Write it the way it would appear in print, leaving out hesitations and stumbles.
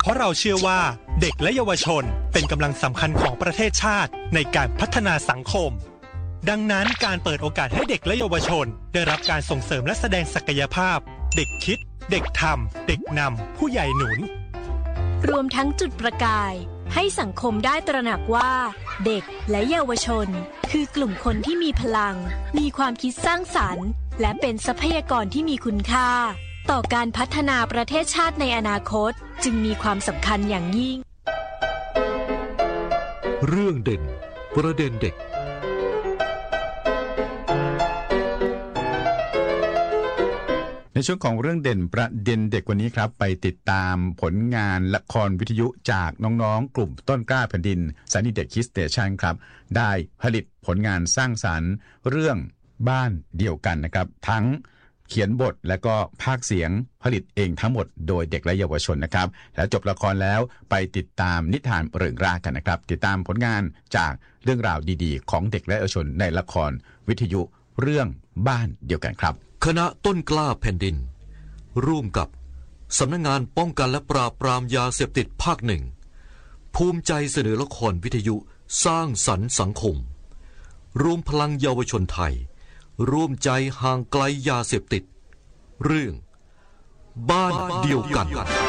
ราะเราเชื่อว่าเด็กและเยาวชนเป็นกำลังสำคัญของประเทศชาติในการพัฒนาสังคมดังนั้นการเปิดโอกาสให้เด็กและเยาวชนได้รับการส่งเสริมและแสดงศักยภาพเด็กคิดเด็กทำเด็กนำผู้ใหญ่หนุนรวมทั้งจุดประกายให้สังคมได้ตระหนักว่าเด็กและเยาวชนคือกลุ่มคนที่มีพลังมีความคิดสร้างสรรค์และเป็นทรัพยากรที่มีคุณค่าต่อการพัฒนาประเทศชาติในอนาคตจึงมีความสำคัญอย่างยิ่งเรื่องเด่นประเด็นเด็กในช่วงของเรื่องเด่นประเด็นเด็กวันนี้ครับไปติดตามผลงานละครวิทยุจากน้องๆกลุ่มต้นกล้าแผ่นดินสถานีเด็กคิดสเตชันครับได้ผลิตผลงานสร้างสรรค์เรื่องบ้านเดียวกันนะครับทั้งเขียนบทและก็พากย์เสียงผลิตเองทั้งหมดโดยเด็กและเยาวชนนะครับแล้วจบละครแล้วไปติดตามนิทานเริงร่ากันนะครับติดตามผลงานจากเรื่องราวดีๆของเด็กและเยาวชนในละครวิทยุเรื่องบ้านเดียวกันครับคณะต้นกล้าแผ่นดินร่วมกับสำนักงานป้องกันและปราบปรามยาเสพติดภาคหนึ่งภูมิใจเสนอละครวิทยุสร้างสรรค์สังคมรวมพลังเยาวชนไทยร่วมใจห่างไกลยาเสพติดเรื่องบ้านเดียวกัน